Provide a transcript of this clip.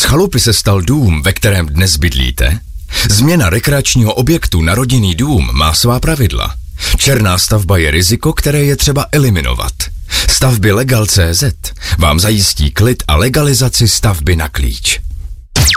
chalupy se stal dům, ve kterém dnes bydlíte? Změna rekreačního objektu na rodinný dům má svá pravidla. Černá stavba je riziko, které je třeba eliminovat. Stavby Legal.cz vám zajistí klid a legalizaci stavby na klíč.